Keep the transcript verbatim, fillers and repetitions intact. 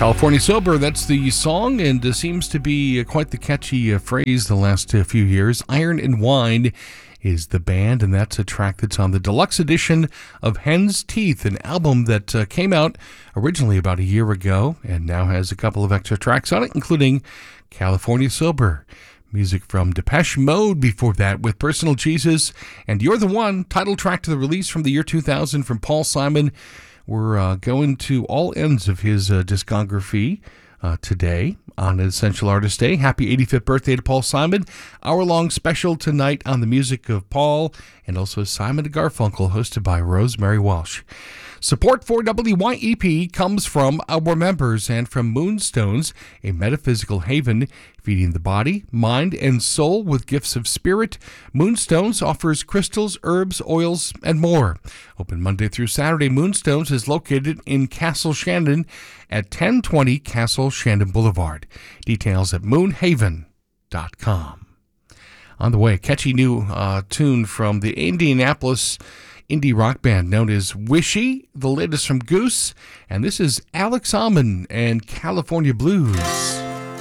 California Sober, that's the song, and uh, seems to be uh, quite the catchy uh, phrase the last uh, few years. Iron and Wine is the band, and that's a track that's on the deluxe edition of Hen's Teeth, an album that uh, came out originally about a year ago and now has a couple of extra tracks on it, including California Sober. Music from Depeche Mode before that with Personal Jesus and You're the One, title track to the release from the year two thousand from Paul Simon. We're uh, going to all ends of his uh, discography uh, today on Essential Artist Day. Happy eighty-fifth birthday to Paul Simon. Hour-long special tonight on the music of Paul and also Simon and Garfunkel, hosted by Rosemary Walsh. Support for W Y E P comes from our members and from Moonstones, a metaphysical haven feeding the body, mind, and soul with gifts of spirit. Moonstones offers crystals, herbs, oils, and more. Open Monday through Saturday, Moonstones is located in Castle Shandon at ten twenty Castle Shandon Boulevard. Details at moonhaven dot com. On the way, a catchy new uh, tune from the Indianapolis indie rock band known as Wishy, the latest from Goose, and this is Alex Almond and California Blues.